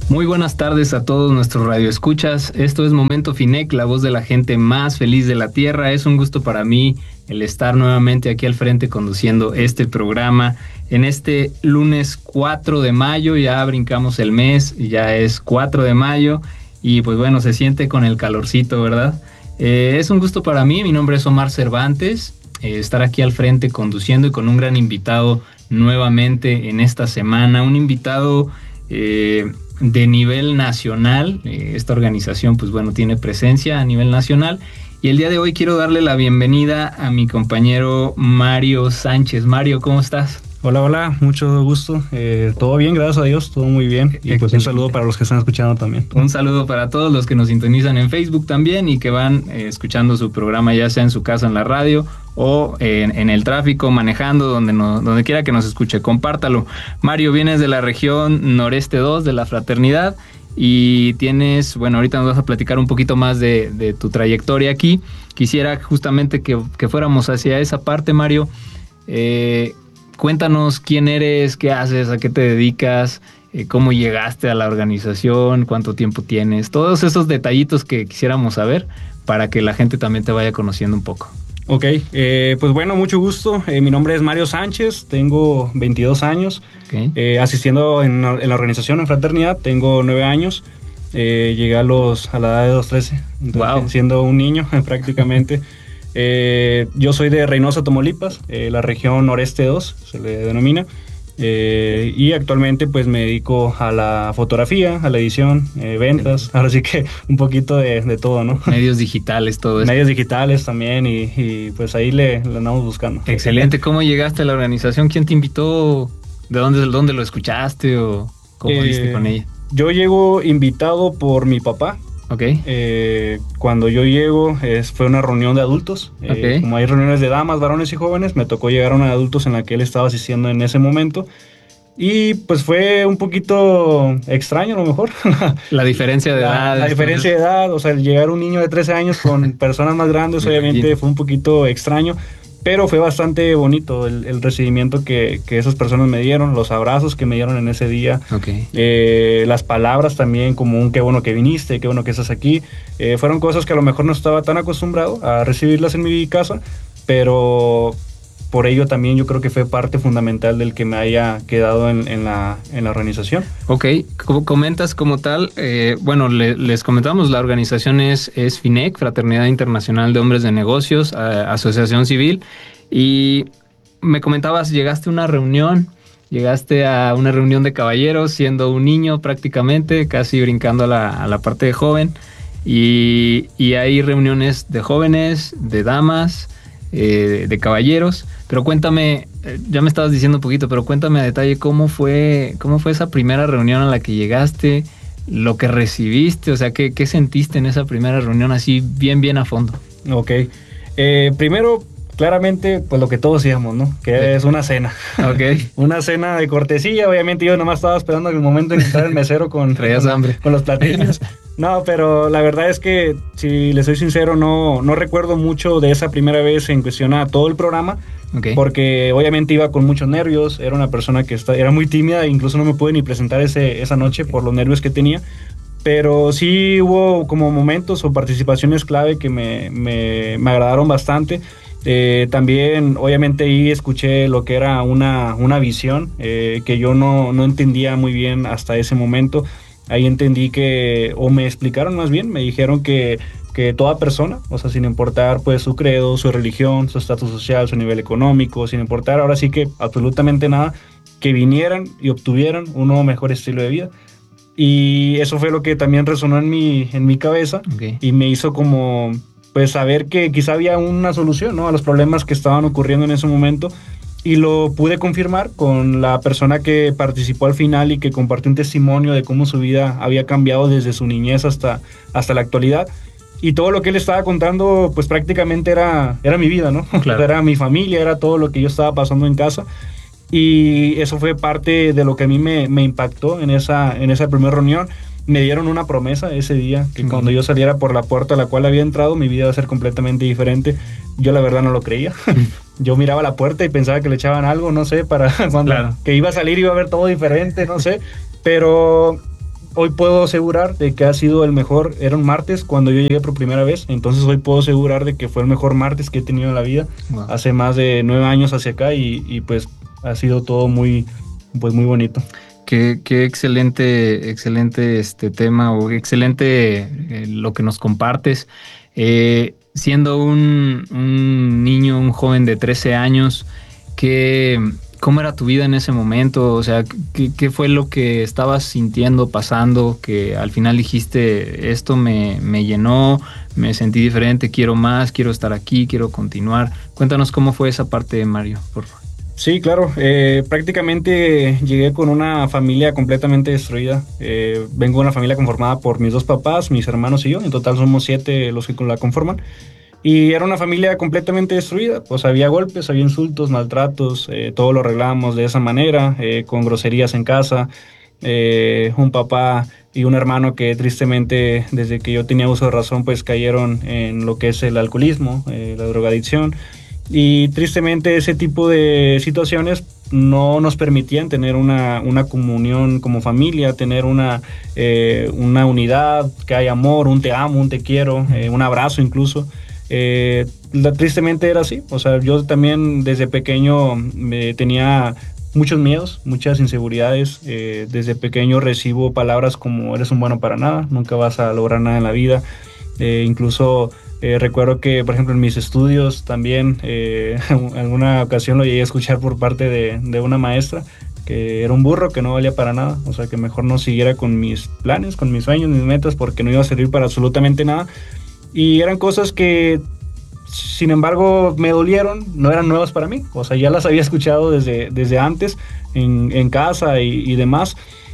Muy buenas tardes a todos nuestros radioescuchas. Esto es Momento Finec, la voz de la gente más feliz de la tierra. Es un gusto para mí el estar nuevamente aquí al frente conduciendo este programa. En este lunes 4 de mayo, ya brincamos el mes, ya es 4 de mayo y pues bueno, se siente con el calorcito, ¿verdad? Es un gusto para mí, mi nombre es Omar Cervantes, estar aquí al frente conduciendo y con un gran invitado nuevamente en esta semana, un invitado de nivel nacional. Esta organización pues bueno tiene presencia a nivel nacional y el día de hoy quiero darle la bienvenida a mi compañero Mario Sánchez. Mario, ¿cómo estás? Hola, mucho gusto. Todo bien, gracias a Dios, todo muy bien. Y pues un saludo para los que están escuchando también. Un saludo para todos los que nos sintonizan en Facebook también y que van escuchando su programa ya sea en su casa en la radio o en el tráfico, manejando, donde quiera que nos escuche. Compártalo. Mario, vienes de la región Noreste 2 de la Fraternidad y tienes, bueno, ahorita nos vas a platicar un poquito más de tu trayectoria aquí. Quisiera justamente que fuéramos hacia esa parte, Mario. Cuéntanos quién eres, qué haces, a qué te dedicas, cómo llegaste a la organización, cuánto tiempo tienes, todos esos detallitos que quisiéramos saber para que la gente también te vaya conociendo un poco. Ok, pues bueno, mucho gusto. Mi nombre es Mario Sánchez, tengo 22 años, okay. Asistiendo en la organización en Fraternidad, tengo 9 años, llegué a la edad de los 13, entonces, wow. Siendo un niño prácticamente. Yo soy de Reynosa, Tamaulipas, la región Noreste 2 se le denomina, y actualmente pues me dedico a la fotografía, a la edición, ventas, ahora sí que un poquito de todo, ¿no? Medios digitales, todo eso. Medios digitales también y pues ahí le andamos buscando. Excelente. ¿Cómo llegaste a la organización? ¿Quién te invitó? ¿De dónde lo escuchaste o cómo diste con ella? Yo llego invitado por mi papá. Okay. Cuando yo llego fue una reunión de adultos. Okay. Como hay reuniones de damas, varones y jóvenes, me tocó llegar a una de adultos en la que él estaba asistiendo en ese momento. Y pues fue un poquito extraño a lo mejor. La diferencia de edad. La diferencia de edad, o sea, el llegar un niño de 13 años con personas más grandes obviamente fue un poquito extraño. Pero fue bastante bonito el recibimiento que esas personas me dieron, los abrazos que me dieron en ese día, okay. Las palabras también como un qué bueno que viniste, qué bueno que estás aquí. Fueron cosas que a lo mejor no estaba tan acostumbrado a recibirlas en mi casa, pero por ello también yo creo que fue parte fundamental del que me haya quedado en la organización. Ok, como comentas como tal, bueno, les comentamos, la organización es FINEC, Fraternidad Internacional de Hombres de Negocios, asociación civil, y me comentabas, llegaste a una reunión de caballeros siendo un niño prácticamente, casi brincando a la parte de joven, y hay reuniones de jóvenes, de damas, de caballeros, pero cuéntame, ya me estabas diciendo un poquito, pero cuéntame a detalle cómo fue esa primera reunión a la que llegaste, lo que recibiste, o sea, qué sentiste en esa primera reunión así bien a fondo. Ok, primero, claramente, pues lo que todos decíamos, ¿no? Que es una cena. Ok. Una cena de cortesía, obviamente yo nomás estaba esperando el momento en que entrara el mesero Traías hambre. Con los platillos. No, pero la verdad es que, si les soy sincero, no recuerdo mucho de esa primera vez en cuestión a todo el programa, okay. Porque obviamente iba con muchos nervios, era una persona que era muy tímida, incluso no me pude ni presentar esa noche por los nervios que tenía, pero sí hubo como momentos o participaciones clave que me agradaron bastante. También obviamente ahí escuché lo que era una visión que yo no entendía muy bien hasta ese momento. Ahí entendí o me explicaron más bien, me dijeron que toda persona, o sea, sin importar pues su credo, su religión, su estatus social, su nivel económico, sin importar ahora sí que absolutamente nada, que vinieran y obtuvieran un nuevo mejor estilo de vida. Y eso fue lo que también resonó en mi cabeza, okay. Y me hizo como pues saber que quizá había una solución, ¿no?, a los problemas que estaban ocurriendo en ese momento. Y lo pude confirmar con la persona que participó al final y que compartió un testimonio de cómo su vida había cambiado desde su niñez hasta la actualidad. Y todo lo que él estaba contando, pues prácticamente era mi vida, ¿no? Claro. Era mi familia, era todo lo que yo estaba pasando en casa. Y eso fue parte de lo que a mí me impactó en esa primera reunión. Me dieron una promesa ese día, que cuando yo saliera por la puerta a la cual había entrado, mi vida iba a ser completamente diferente. Yo la verdad no lo creía. Yo miraba la puerta y pensaba que le echaban algo, no sé, para cuando claro. Que iba a salir iba a ver todo diferente, no sé. Pero hoy puedo asegurar de que ha sido el mejor, era un martes cuando yo llegué por primera vez, entonces hoy puedo asegurar de que fue el mejor martes que he tenido en la vida, hace más de 9 años hacia acá y pues ha sido todo muy bonito. Qué excelente tema, o excelente lo que nos compartes. Siendo un niño, un joven de 13 años, ¿cómo era tu vida en ese momento? O sea, ¿qué fue lo que estabas sintiendo, pasando, que al final dijiste, esto me llenó, me sentí diferente, quiero más, quiero estar aquí, quiero continuar? Cuéntanos cómo fue esa parte, Mario, por favor. Sí, claro. Prácticamente llegué con una familia completamente destruida. Vengo de una familia conformada por mis 2 papás, mis hermanos y yo. En total somos 7 los que la conforman. Y era una familia completamente destruida. Pues había golpes, había insultos, maltratos. Todo lo arreglábamos de esa manera, con groserías en casa. Un papá y un hermano que tristemente, desde que yo tenía uso de razón, pues cayeron en lo que es el alcoholismo, la drogadicción. Y tristemente ese tipo de situaciones no nos permitían tener una comunión como familia, tener una unidad, que hay amor, un te amo, un te quiero, un abrazo incluso. Tristemente era así. O sea, yo también desde pequeño tenía muchos miedos, muchas inseguridades. Desde pequeño recibo palabras como eres un bueno para nada, nunca vas a lograr nada en la vida. Incluso recuerdo que, por ejemplo, en mis estudios también, alguna ocasión lo llegué a escuchar por parte de una maestra, que era un burro, que no valía para nada, o sea, que mejor no siguiera con mis planes, con mis sueños, mis metas, porque no iba a servir para absolutamente nada. Y eran cosas que, sin embargo, me dolieron, no eran nuevas para mí, o sea, ya las había escuchado desde antes, en casa y demás.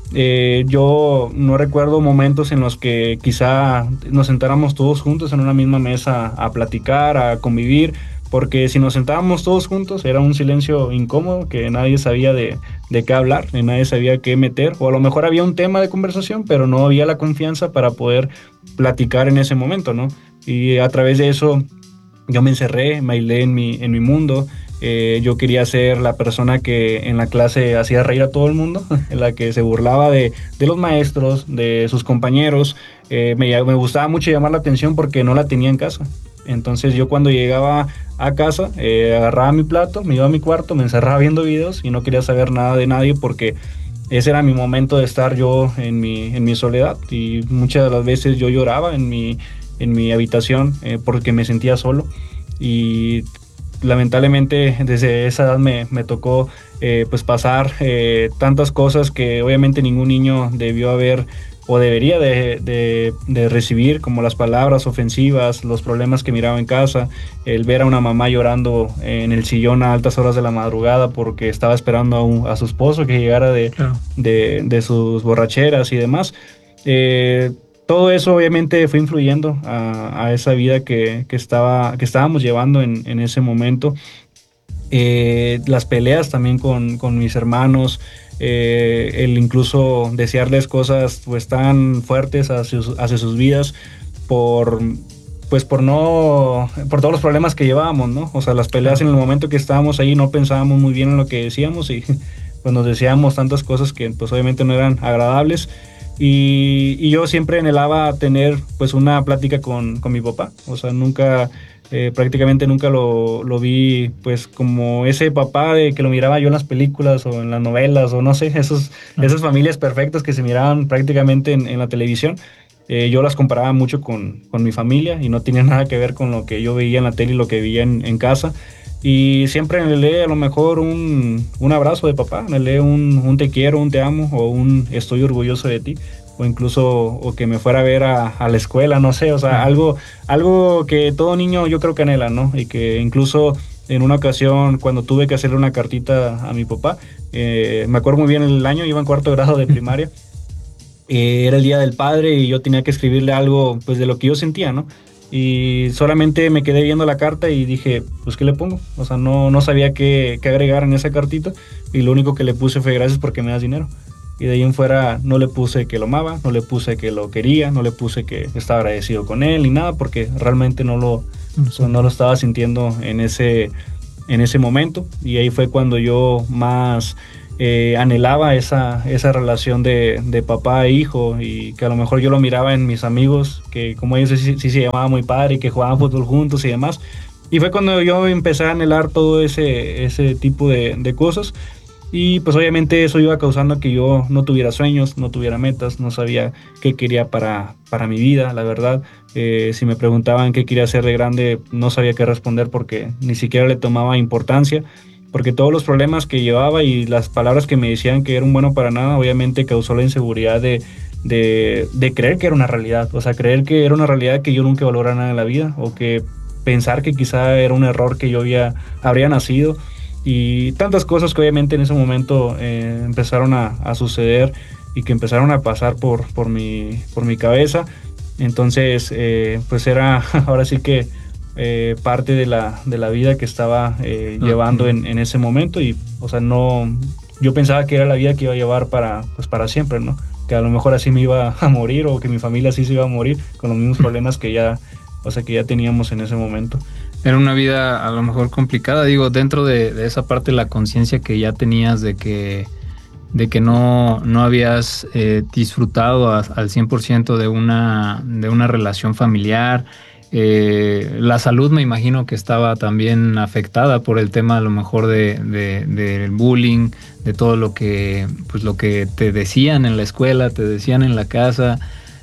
Yo no recuerdo momentos en los que quizá nos sentáramos todos juntos en una misma mesa a platicar, a convivir, porque si nos sentábamos todos juntos era un silencio incómodo, que nadie sabía de qué hablar, nadie sabía qué meter, o a lo mejor había un tema de conversación, pero no había la confianza para poder platicar en ese momento, ¿no? Y a través de eso yo me encerré, me aislé en mi mundo. Yo quería ser la persona que en la clase hacía reír a todo el mundo, en la que se burlaba de los maestros, de sus compañeros. Me gustaba mucho llamar la atención porque no la tenía en casa. Entonces yo cuando llegaba a casa, agarraba mi plato, me iba a mi cuarto, me encerraba viendo videos y no quería saber nada de nadie, porque ese era mi momento de estar yo en mi soledad. Y muchas de las veces yo lloraba en mi habitación porque me sentía solo. Y lamentablemente desde esa edad me tocó pues pasar tantas cosas que obviamente ningún niño debió haber o debería de recibir, como las palabras ofensivas, los problemas que miraba en casa, el ver a una mamá llorando en el sillón a altas horas de la madrugada porque estaba esperando a su esposo que llegara de sus borracheras y demás. Todo eso obviamente fue influyendo a esa vida que estábamos llevando en ese momento. Las peleas también con mis hermanos, el incluso desearles cosas pues tan fuertes hacia sus vidas por todos los problemas que llevábamos, ¿no? O sea, las peleas en el momento que estábamos ahí no pensábamos muy bien en lo que decíamos y pues nos decíamos tantas cosas que pues obviamente no eran agradables. Y yo siempre anhelaba tener pues una plática con mi papá. O sea, prácticamente nunca lo vi pues como ese papá de que lo miraba yo en las películas o en las novelas, o no sé, esas familias perfectas que se miraban prácticamente en la televisión. Yo las comparaba mucho con mi familia y no tenía nada que ver con lo que yo veía en la tele y lo que veía en casa. Y siempre anhelé a lo mejor un abrazo de papá, anhelé un te quiero, un te amo, o un estoy orgulloso de ti, o incluso o que me fuera a ver a la escuela, no sé, o sea, algo que todo niño yo creo que anhela, ¿no? Y que incluso en una ocasión cuando tuve que hacerle una cartita a mi papá, me acuerdo muy bien el año, iba en 4º grado de primaria, era el Día del Padre y yo tenía que escribirle algo pues de lo que yo sentía, ¿no? Y solamente me quedé viendo la carta y dije, pues, ¿qué le pongo? O sea, no sabía qué agregar en esa cartita. Y lo único que le puse fue gracias porque me das dinero. Y de ahí en fuera no le puse que lo amaba, no le puse que lo quería, no le puse que estaba agradecido con él ni nada, porque realmente no lo estaba sintiendo en ese momento. Y ahí fue cuando yo más anhelaba esa relación de papá e hijo, y que a lo mejor yo lo miraba en mis amigos, que como ellos sí se llamaban muy padre y que jugaban fútbol juntos y demás. Y fue cuando yo empecé a anhelar todo ese tipo de cosas. Y pues obviamente eso iba causando que yo no tuviera sueños, no tuviera metas, no sabía qué quería para mi vida, la verdad. Si me preguntaban qué quería hacer de grande, no sabía qué responder porque ni siquiera le tomaba importancia, porque todos los problemas que llevaba y las palabras que me decían que era un bueno para nada, obviamente causó la inseguridad de creer que era una realidad. O sea, creer que era una realidad que yo nunca valorara nada en la vida, o que pensar que quizá era un error que yo habría nacido. Y tantas cosas que obviamente en ese momento empezaron a suceder y que empezaron a pasar por mi cabeza. Entonces pues era ahora sí que parte de la vida que estaba llevando en ese momento. Y o sea, yo pensaba que era la vida que iba a llevar para siempre, ¿no? Que a lo mejor así me iba a morir, o que mi familia así se iba a morir con los mismos problemas que ya teníamos en ese momento. Era una vida a lo mejor complicada, digo, dentro de esa parte, la conciencia que ya tenías de que no habías disfrutado al 100% de una relación familiar. La salud, me imagino que estaba también afectada por el tema a lo mejor del bullying, de todo lo que te decían en la escuela, te decían en la casa.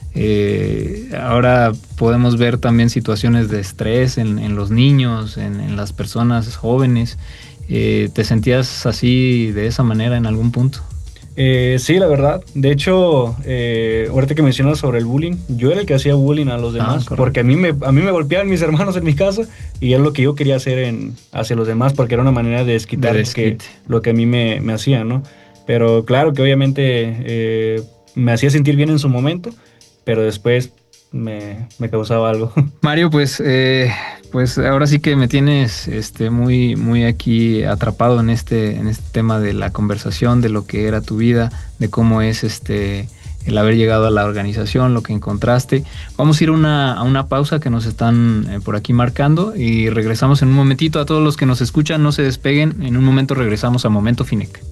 Ahora podemos ver también situaciones de estrés en los niños, en las personas jóvenes. ¿Te sentías así, de esa manera, en algún punto? Sí, la verdad. De hecho, ahorita que mencionas sobre el bullying, yo era el que hacía bullying a los demás, porque a mí me golpeaban mis hermanos en mi casa, y es lo que yo quería hacer hacia los demás, porque era una manera de desquitar lo que a mí me hacían, ¿no? Pero claro que obviamente me hacía sentir bien en su momento, pero después me causaba algo. Mario, pues ahora sí que me tienes muy, muy aquí atrapado en este tema de la conversación, de lo que era tu vida, de cómo es el haber llegado a la organización, lo que encontraste. Vamos a ir a una pausa que nos están por aquí marcando, y regresamos en un momentito. A todos los que nos escuchan, no se despeguen. En un momento regresamos a Momento Finec.